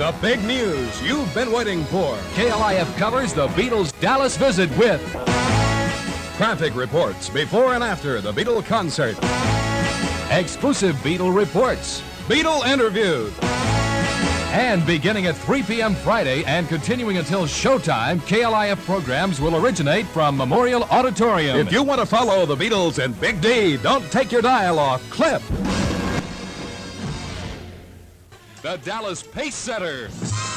The big news you've been waiting for. KLIF covers the Beatles' Dallas visit with Traffic reports before and after the Beatle concert. exclusive Beatle reports. Beatle interviewed. And beginning at 3 p.m. Friday and continuing until showtime, KLIF programs will originate from Memorial Auditorium. If you want to follow the Beatles and Big D, don't take your dial off. Clip. The Dallas Pace Setter.